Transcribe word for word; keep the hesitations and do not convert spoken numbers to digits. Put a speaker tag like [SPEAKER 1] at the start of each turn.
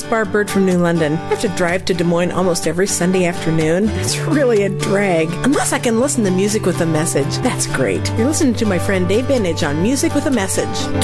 [SPEAKER 1] Barb Bird from New London. I have to drive to Des Moines almost every Sunday afternoon. It's really a drag. Unless I can listen to music with a message. That's great. You're listening to my friend Dave Benage on Music with a Message.